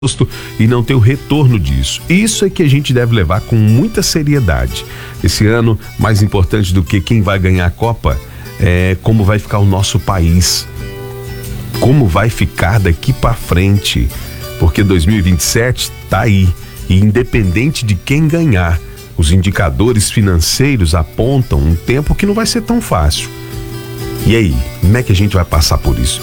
e não ter o retorno disso. Isso é que a gente deve levar com muita seriedade. Esse ano, mais importante do que quem vai ganhar a Copa, é como vai ficar o nosso país. Como vai ficar daqui para frente. Porque 2027 tá aí. E independente de quem ganhar, os indicadores financeiros apontam um tempo que não vai ser tão fácil. E aí, como é que a gente vai passar por isso?